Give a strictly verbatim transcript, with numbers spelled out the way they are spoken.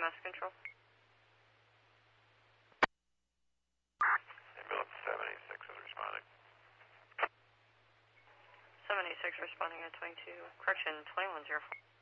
mass control. Ambulance seven eighty-six is responding. seven eighty-six responding at twenty-two, correction, twenty-one zero four.